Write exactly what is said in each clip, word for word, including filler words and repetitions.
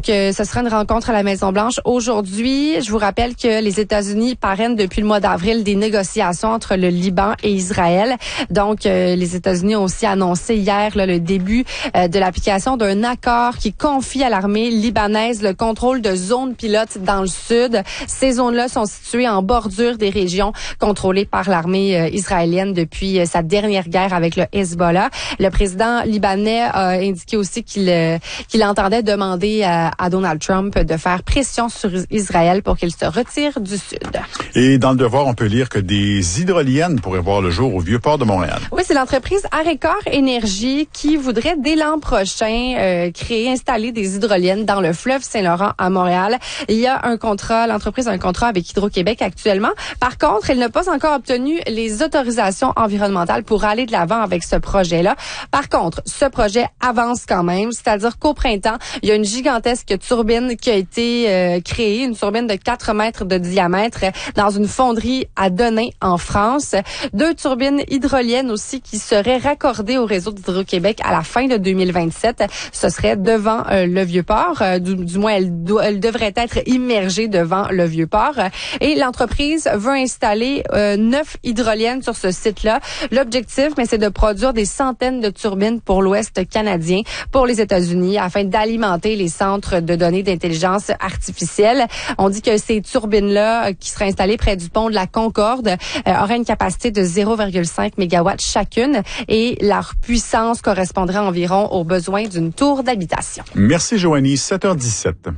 Donc, euh, ce sera une rencontre à la Maison-Blanche aujourd'hui. Je vous rappelle que les États-Unis parrainent depuis le mois d'avril des négociations entre le Liban et Israël. Donc, euh, les États-Unis ont aussi annoncé hier là, le début euh, de l'application d'un accord qui confie à l'armée libanaise le contrôle de zones pilotes dans le sud. Ces zones-là sont situées en bordure des régions contrôlées par l'armée euh, israélienne depuis euh, sa dernière guerre avec le Hezbollah. Le président libanais a indiqué aussi qu'il euh, qu'il entendait demander à, à Donald Trump de faire pression sur Israël pour qu'il se retire du sud. Et dans le Devoir, on peut lire que des hydroliennes pourraient voir le jour au Vieux-Port de Montréal. Oui, c'est l'entreprise Arécor Énergie qui voudrait dès l'an prochain euh, créer, installer des hydroliennes dans le fleuve Saint-Laurent à Montréal. Il y a un contrat, l'entreprise a un contrat avec Hydro-Québec actuellement. Par contre, elle n'a pas encore obtenu les autorisations environnementales pour aller de l'avant avec ce projet-là. Par contre, ce projet avance quand même, c'est-à-dire qu'au printemps, il y a une gigantesque turbine qui a été euh, créée, une turbine de quatre mètres de diamètre dans une fonderie à Denain en France. Deux turbines hydroliennes aussi qui seraient raccordées au réseau d'Hydro-Québec à la fin de deux mille vingt-sept. Ce serait devant euh, le Vieux-Port. Euh, du, du moins, elle, do, elle devrait être immergée devant le Vieux-Port. Et l'entreprise veut installer euh, neuf hydroliennes sur ce site-là. L'objectif, mais c'est de produire des centaines de turbines pour l'Ouest canadien, pour les États-Unis, afin d'alimenter les centres de données d'intelligence artificielle. On dit que ces turbines-là, qui seraient installées près du pont de la Concorde, euh, auraient une capacité de zéro virgule cinq mégawatts chacune et leur puissance correspondrait environ aux besoins d'une tour d'habitation. Merci, Joanie. sept heures dix-sept.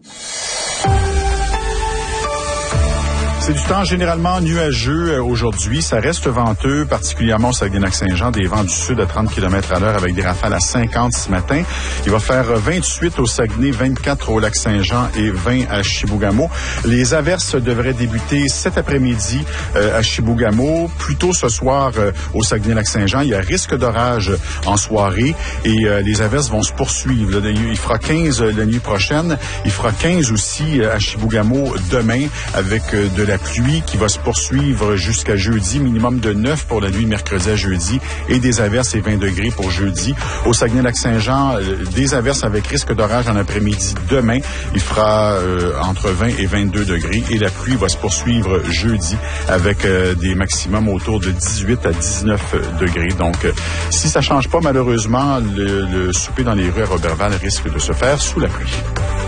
C'est du temps généralement nuageux aujourd'hui. Ça reste venteux, particulièrement au Saguenay-Lac-Saint-Jean, des vents du sud à trente kilomètres à l'heure avec des rafales à cinquante ce matin. Il va faire vingt-huit au Saguenay, vingt-quatre au Lac-Saint-Jean et vingt à Chibougamau. Les averses devraient débuter cet après-midi euh, à Chibougamau. Plus tôt ce soir euh, au Saguenay-Lac-Saint-Jean, il y a risque d'orage en soirée et euh, les averses vont se poursuivre. Il fera quinze la nuit prochaine. Il fera quinze aussi à Chibougamau demain avec euh, de la pluie qui va se poursuivre jusqu'à jeudi, minimum de neuf pour la nuit mercredi à jeudi et des averses et vingt degrés pour jeudi. Au Saguenay-Lac-Saint-Jean, des averses avec risque d'orage en après-midi demain. Il fera euh, entre vingt et vingt-deux degrés et la pluie va se poursuivre jeudi avec euh, des maximums autour de dix-huit à dix-neuf degrés. Donc, euh, si ça change pas, malheureusement, le, le souper dans les rues à Roberval risque de se faire sous la pluie.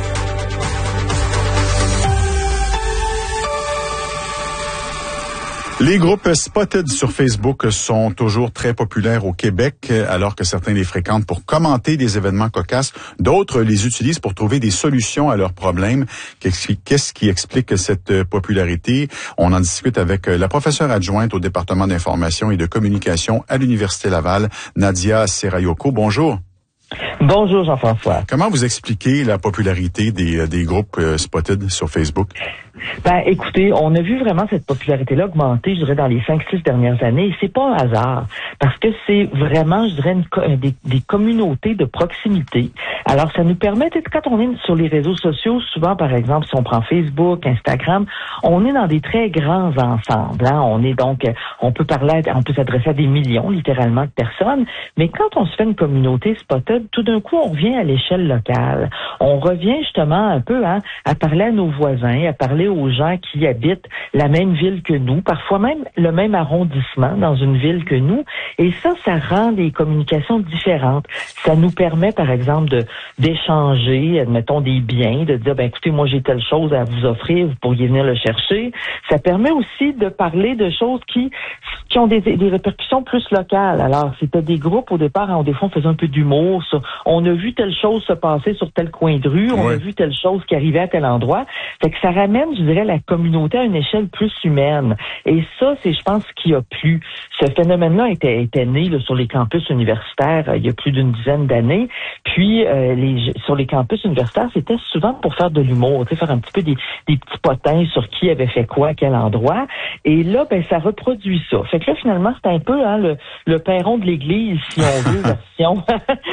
Les groupes Spotted sur Facebook sont toujours très populaires au Québec, alors que certains les fréquentent pour commenter des événements cocasses. D'autres les utilisent pour trouver des solutions à leurs problèmes. Qu'est-ce qui explique cette popularité? On en discute avec la professeure adjointe au département d'information et de communication à l'Université Laval, Nadia Serayoko. Bonjour. Bonjour Jean-François. Comment vous expliquez la popularité des, des groupes Spotted sur Facebook? Ben, écoutez, on a vu vraiment cette popularité-là augmenter, je dirais, dans les cinq, six dernières années. Et c'est pas un hasard, parce que c'est vraiment, je dirais, une, des, des communautés de proximité. Alors, ça nous permet, quand on est sur les réseaux sociaux, souvent, par exemple, si on prend Facebook, Instagram, on est dans des très grands ensembles. Hein? On est donc, on peut parler, on peut s'adresser à des millions, littéralement, de personnes. Mais quand on se fait une communauté Spotted, tout d'un coup, on revient à l'échelle locale. On revient justement un peu hein, à parler à nos voisins, à parler aux gens qui habitent la même ville que nous, parfois même le même arrondissement dans une ville que nous. Et ça, ça rend des communications différentes. Ça nous permet, par exemple, de d'échanger, admettons, des biens, de dire, ben écoutez, moi j'ai telle chose à vous offrir, vous pourriez venir le chercher. Ça permet aussi de parler de choses qui qui ont des, des répercussions plus locales. Alors, c'était des groupes au départ, hein, des fois, on faisait un peu d'humour sur, on a vu telle chose se passer sur tel coin de rue, on ouais. a vu telle chose qui arrivait à tel endroit. Fait que ça ramène, je dirais, la communauté à une échelle plus humaine. Et ça, c'est, je pense, ce qui a plu. Ce phénomène-là était, était né là, sur les campus universitaires euh, il y a plus d'une dizaine d'années. Puis, euh, les, sur les campus universitaires, c'était souvent pour faire de l'humour, tu sais, faire un petit peu des, des petits potins sur qui avait fait quoi à quel endroit. Et là, ben, ça reproduit ça. Fait que là, finalement, c'est un peu hein, le, le perron de l'église, si on veut, version, version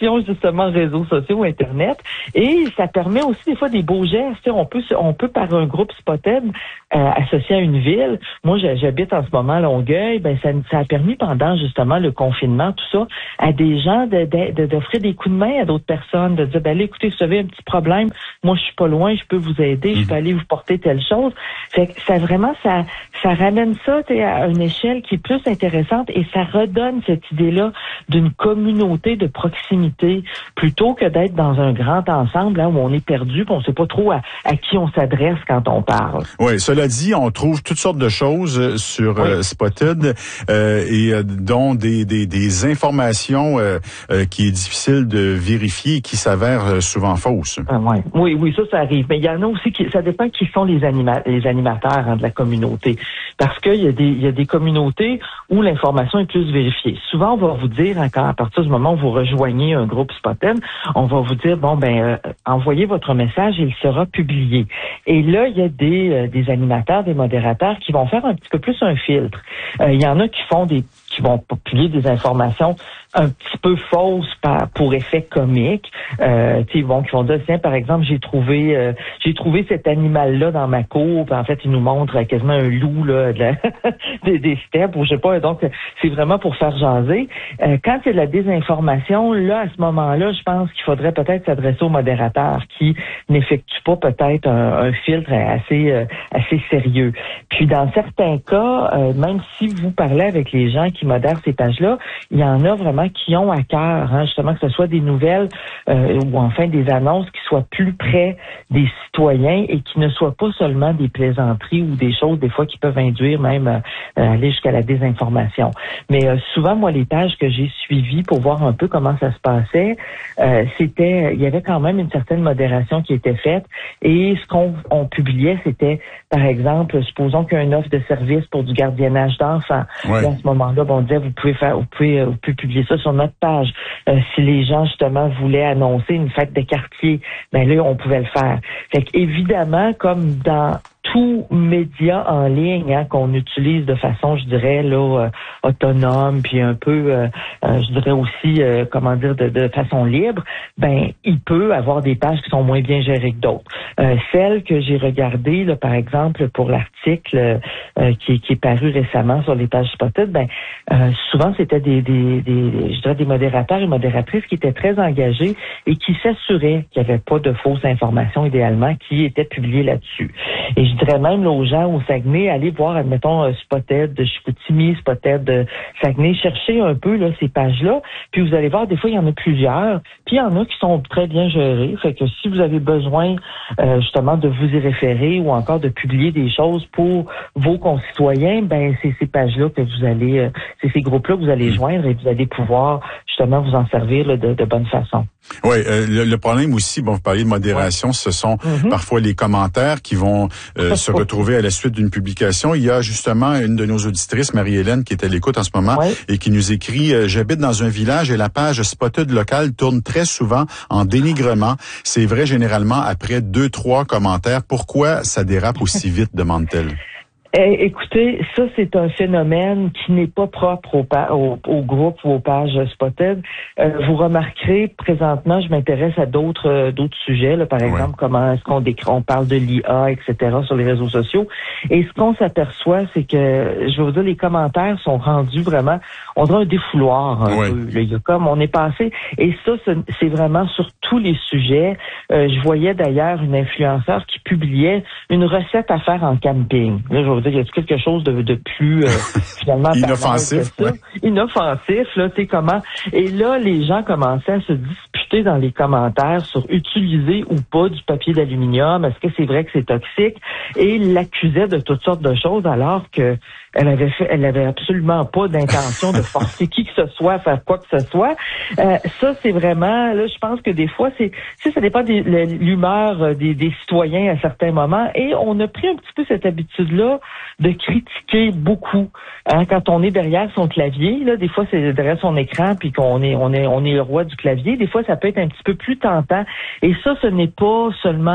connexion justement réseaux sociaux, Internet. Et ça permet aussi des fois des beaux gestes. On peut, on peut par un groupe Spotted euh, associé à une ville. Moi, j'habite en ce moment à Longueuil. Ben ça, ça a permis pendant justement le confinement, tout ça, à des gens de, de, d'offrir des coups de main à d'autres personnes, de dire, ben là, écoutez, si vous avez un petit problème, moi, je suis pas loin, je peux vous aider, je peux aller vous porter telle chose. Fait que ça vraiment, ça, ça ramène ça à une échelle qui est plus intéressante et ça redonne cette idée-là d'une communauté de proximité plutôt que d'être dans un grand ensemble là où on est perdu, puis on sait pas trop à, à qui on s'adresse quand on parle. Oui, cela dit, on trouve toutes sortes de choses sur oui. euh, Spotted euh, et euh, dont des, des, des informations euh, euh, qui est difficile de vérifier et qui s'avèrent euh, souvent fausses. Ah, ouais. Oui, oui, ça, ça arrive. Mais il y en a aussi qui, ça dépend qui sont les, anima- les animateurs hein, de la communauté. Parce qu'il y a des, il y a des communautés où l'information est plus vérifiée. Souvent, on va vous dire, hein, quand, à partir du moment où vous rejoignez un groupe Spotted, on va vous dire, bon, ben, euh, envoyez votre message et il sera publié. Et là, il y a des, euh, des animateurs, des modérateurs qui vont faire un petit peu plus un filtre. Euh, il y en a qui font des qui vont publier des informations un petit peu fausses par, pour effet comique. Euh, tu sais, bon, qui vont dire, tiens, par exemple, j'ai trouvé euh, j'ai trouvé cet animal-là dans ma cour, puis en fait, il nous montre quasiment un loup là, de la, des, des steppes, ou je sais pas, donc c'est vraiment pour faire jaser. Euh, quand il y a de la désinformation, là, à ce moment-là, je pense qu'il faudrait peut-être s'adresser aux modérateurs qui n'effectuent pas peut-être un, un filtre assez euh, assez sérieux. Puis dans certains cas, euh, même si vous parlez avec les gens qui modèrent ces pages-là, il y en a vraiment qui ont à cœur, hein, justement, que ce soit des nouvelles euh, ou enfin des annonces qui soient plus près des citoyens et qui ne soient pas seulement des plaisanteries ou des choses, des fois, qui peuvent induire même euh, aller jusqu'à la désinformation. Mais euh, souvent, moi, les pages que j'ai suivies pour voir un peu comment ça se passait, euh, c'était, il y avait quand même une certaine modération qui était faite et ce qu'on on publiait, c'était, par exemple, supposons qu'il y a une offre de service pour du gardiennage d'enfants. Ouais. Et à ce moment-là, on disait, vous pouvez faire, vous pouvez, vous pouvez publier ça sur notre page. Euh, si les gens, justement, voulaient annoncer une fête de quartier, ben là, on pouvait le faire. Fait qu'évidemment, comme dans tout média en ligne hein, qu'on utilise de façon, je dirais, là, euh, autonome, puis un peu, euh, euh, je dirais aussi, euh, comment dire, de, de façon libre, ben, il peut avoir des pages qui sont moins bien gérées que d'autres. Euh, celle que j'ai regardée, là, par exemple, pour l'article euh, qui, qui est paru récemment sur les pages Spotted, ben, euh, souvent c'était des, des, des, je dirais, des modérateurs et modératrices qui étaient très engagés et qui s'assuraient qu'il n'y avait pas de fausses informations, idéalement, qui étaient publiées là-dessus. Et je dirais même là, aux gens au Saguenay, allez voir, admettons, euh, Spotted de Chicoutimi, Spotted de Saguenay, cherchez un peu là ces pages-là, puis vous allez voir, des fois, il y en a plusieurs, puis il y en a qui sont très bien gérées, fait que si vous avez besoin euh, justement de vous y référer ou encore de publier des choses pour vos concitoyens, ben c'est ces pages-là que vous allez, euh, c'est ces groupes-là que vous allez joindre et vous allez pouvoir justement vous en servir là, de, de bonne façon. Oui, euh, le, le problème aussi, bon, vous parliez de modération, ouais. ce sont mm-hmm. parfois les commentaires qui vont euh, se retrouver à la suite d'une publication. Il y a justement une de nos auditrices, Marie-Hélène, qui est à l'écoute en ce moment ouais. et qui nous écrit euh, « J'habite dans un village et la page Spotted locale tourne très souvent en dénigrement. C'est vrai généralement après deux, trois commentaires. Pourquoi ça dérape aussi vite? » demande-t-elle. Eh, écoutez, ça, c'est un phénomène qui n'est pas propre au, pa- au, au groupe ou aux pages Spotted. Euh, vous remarquerez, présentement, je m'intéresse à d'autres euh, d'autres sujets, là, par exemple, ouais. comment est-ce qu'on décrit, on parle de l'I A, et cetera, sur les réseaux sociaux. Et ce qu'on s'aperçoit, c'est que, je vais vous dire, les commentaires sont rendus vraiment, on dirait un défouloir un ouais. peu. Là, il y a comme, on est passé, et ça, c'est vraiment sur tous les sujets. Euh, je voyais d'ailleurs une influenceure qui publiait une recette à faire en camping. Là, je vais il y a quelque chose de, de plus euh, finalement inoffensif, ouais. inoffensif là, tu sais comment. Et là, les gens commençaient à se disputer dans les commentaires sur utiliser ou pas du papier d'aluminium. Est-ce que c'est vrai que c'est toxique? Et l'accusaient de toutes sortes de choses, alors que elle avait fait, elle avait absolument pas d'intention de forcer qui que ce soit à faire quoi que ce soit. Euh, ça, c'est vraiment, là, je pense que des fois, c'est, ça dépend de l'humeur des, des citoyens à certains moments. Et on a pris un petit peu cette habitude-là de critiquer beaucoup. Hein, quand on est derrière son clavier, là, des fois, c'est derrière son écran, puis qu'on est, on est, on est le roi du clavier. Des fois, ça peut être un petit peu plus tentant. Et ça, ce n'est pas seulement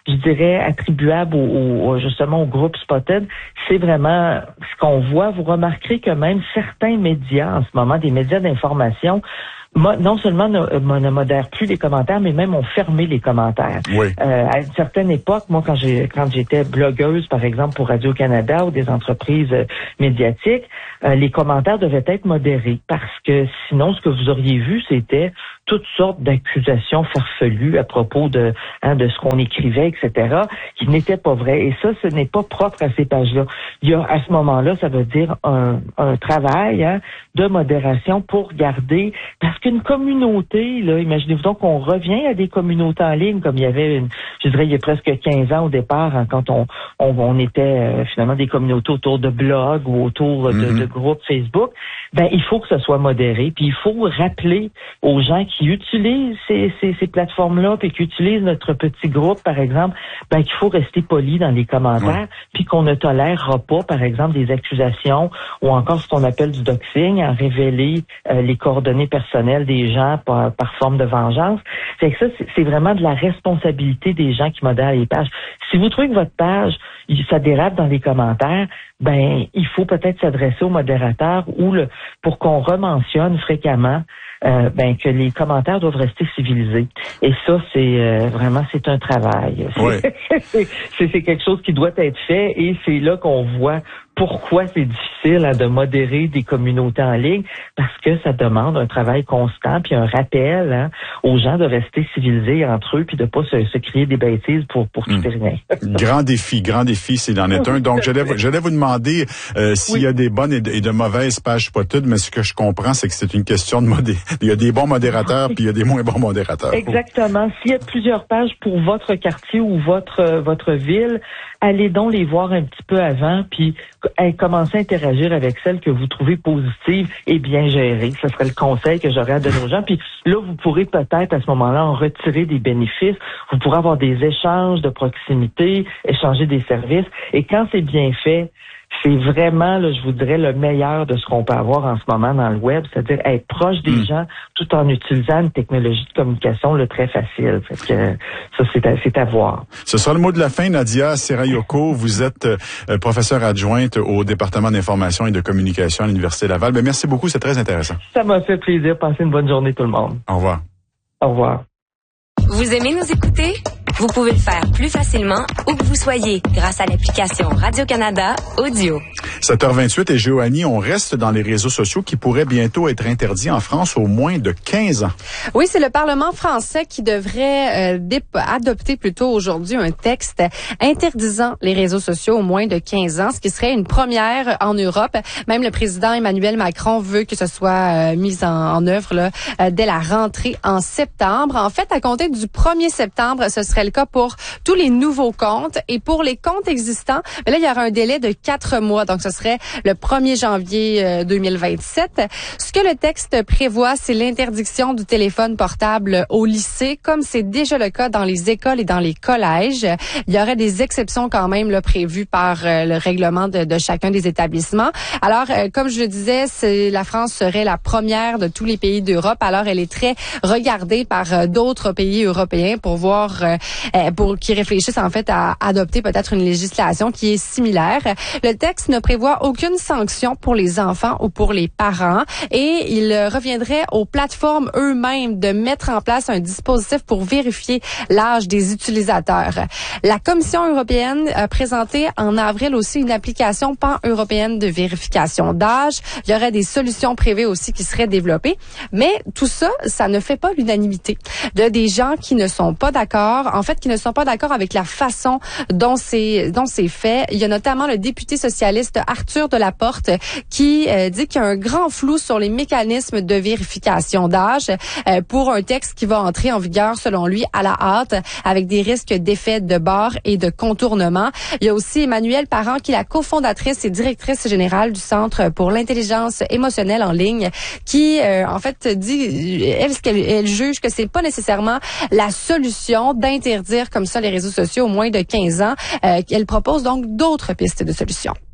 je dirais, attribuable au, au justement au groupe Spotted, c'est vraiment ce qu'on voit. Vous remarquerez que même certains médias, en ce moment, des médias d'information, non seulement ne, ne modèrent plus les commentaires, mais même ont fermé les commentaires. Oui. Euh, à une certaine époque, moi, quand j'ai quand j'étais blogueuse, par exemple, pour Radio-Canada ou des entreprises euh, médiatiques, euh, les commentaires devaient être modérés parce que sinon, ce que vous auriez vu, c'était toutes sortes d'accusations farfelues à propos de hein, de ce qu'on écrivait, et cetera, qui n'étaient pas vraies. Et ça, ce n'est pas propre à ces pages-là. Il y a, à ce moment-là, ça veut dire un, un travail hein, de modération pour garder, parce qu'une communauté, là, imaginez-vous donc qu'on revient à des communautés en ligne, comme il y avait, une, je dirais, il y a presque quinze ans au départ, hein, quand on, on, on était euh, finalement des communautés autour de blogs ou autour de, mm-hmm. de groupes Facebook. Ben, il faut que ce soit modéré, puis il faut rappeler aux gens qui utilisent ces, ces, ces plateformes-là, puis qui utilisent notre petit groupe, par exemple, ben, qu'il faut rester poli dans les commentaires, oui. puis qu'on ne tolérera pas, par exemple, des accusations ou encore ce qu'on appelle du doxing, à révéler euh, les coordonnées personnelles des gens par, par forme de vengeance. Fait que ça, c'est, c'est vraiment de la responsabilité des gens qui modèrent les pages. Si vous trouvez que votre page, ça dérape dans les commentaires, ben, il faut peut-être s'adresser au modérateur ou le, pour qu'on rementionne fréquemment Euh, ben que les commentaires doivent rester civilisés. Et ça, c'est euh, vraiment, c'est un travail. Oui. c'est, c'est, c'est quelque chose qui doit être fait et c'est là qu'on voit pourquoi c'est difficile hein, de modérer des communautés en ligne, parce que ça demande un travail constant puis un rappel hein, aux gens de rester civilisés entre eux puis de pas se, se crier des bêtises pour pour tout et mmh. rien. Grand défi, grand défi, c'est d'en être un. Donc, j'allais, j'allais vous demander euh, s'il oui. y a des bonnes et de, et de mauvaises pages Spotted, mais ce que je comprends, c'est que c'est une question de modé. Il y a des bons modérateurs puis il y a des moins bons modérateurs. Exactement. S'il y a plusieurs pages pour votre quartier ou votre euh, votre ville, allez donc les voir un petit peu avant puis hey, commencez à interagir avec celles que vous trouvez positives et bien gérées. Ce serait le conseil que j'aurais à donner aux gens. Puis là, vous pourrez peut-être à ce moment-là en retirer des bénéfices. Vous pourrez avoir des échanges de proximité, échanger des services. Et quand c'est bien fait, c'est vraiment, là, je vous dirais, le meilleur de ce qu'on peut avoir en ce moment dans le web, c'est-à-dire être proche des mmh. gens tout en utilisant une technologie de communication là, très facile. Fait que, ça, c'est à, c'est à voir. Ce sera le mot de la fin, Nadia Serayoko. Vous êtes euh, professeure adjointe au département d'information et de communication à l'Université Laval. Ben, merci beaucoup, c'est très intéressant. Ça m'a fait plaisir. Passez une bonne journée tout le monde. Au revoir. Au revoir. Vous aimez nous écouter? Vous pouvez le faire plus facilement où que vous soyez grâce à l'application Radio-Canada Audio. sept heures vingt-huit et Joanie, on reste dans les réseaux sociaux qui pourraient bientôt être interdits en France au moins de quinze ans. Oui, c'est le Parlement français qui devrait euh, dép- adopter plutôt aujourd'hui un texte interdisant les réseaux sociaux au moins de quinze ans, ce qui serait une première en Europe. Même le président Emmanuel Macron veut que ce soit euh, mis en, en œuvre là, euh, dès la rentrée en septembre. En fait, à compter du premier septembre, ce serait le cas pour tous les nouveaux comptes et pour les comptes existants, mais là, il y aura un délai de quatre mois. Donc, ce serait le premier janvier deux mille vingt-sept. Ce que le texte prévoit, c'est l'interdiction du téléphone portable au lycée, comme c'est déjà le cas dans les écoles et dans les collèges. Il y aurait des exceptions quand même là, prévues par euh, le règlement de, de chacun des établissements. Alors, euh, comme je le disais, c'est, la France serait la première de tous les pays d'Europe. Alors, elle est très regardée par euh, d'autres pays européens pour voir, euh, pour qu'ils réfléchissent en fait à adopter peut-être une législation qui est similaire. Le texte ne prévoit aucune sanction pour les enfants ou pour les parents et il reviendrait aux plateformes eux-mêmes de mettre en place un dispositif pour vérifier l'âge des utilisateurs. La Commission européenne a présenté en avril aussi une application pan-européenne de vérification d'âge. Il y aurait des solutions privées aussi qui seraient développées, mais tout ça, ça ne fait pas l'unanimité. Il y a des gens qui ne sont pas d'accord, en fait, qui ne sont pas d'accord avec la façon dont c'est dont c'est fait. Il y a notamment le député socialiste Arthur Delaporte qui euh, dit qu'il y a un grand flou sur les mécanismes de vérification d'âge euh, pour un texte qui va entrer en vigueur, selon lui, à la hâte, avec des risques d'effets de bord et de contournement. Il y a aussi Emmanuelle Parent, qui est la cofondatrice et directrice générale du Centre pour l'intelligence émotionnelle en ligne, qui, euh, en fait, dit, elle, ce qu'elle elle juge que c'est pas nécessairement la solution d'interdire comme ça les réseaux sociaux au moins de quinze ans. Euh, elle propose donc d'autres pistes de solutions.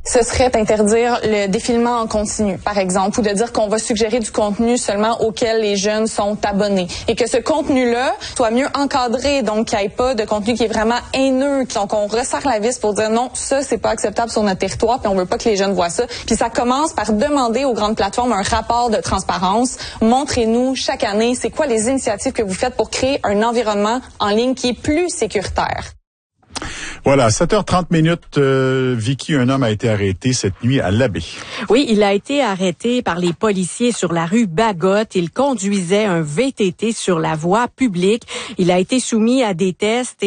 Ce serait d'interdire le défilement en continu, par exemple, ou de dire qu'on va suggérer du contenu seulement auquel les jeunes sont abonnés. Et que ce contenu-là soit mieux encadré, donc qu'il n'y ait pas de contenu qui est vraiment haineux. Donc, on resserre la vis pour dire non, ça, c'est pas acceptable sur notre territoire, puis on veut pas que les jeunes voient ça. Puis ça commence par demander aux grandes plateformes un rapport de transparence. Montrez-nous chaque année, c'est quoi les initiatives que vous faites pour créer un environnement en ligne qui est plus sécuritaire. Voilà, sept heures trente minutes, euh, Vicky, un homme a été arrêté cette nuit à Labbé. Oui, il a été arrêté par les policiers sur la rue Bagotte. Il conduisait un V T T sur la voie publique. Il a été soumis à des tests et